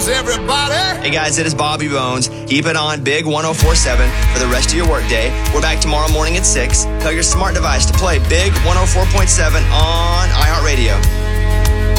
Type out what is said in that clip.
Bones, everybody. Hey guys, it is Bobby Bones. Keep it on Big 104.7 for the rest of your workday. We're back tomorrow morning at 6. Tell your smart device to play Big 104.7 on iHeartRadio.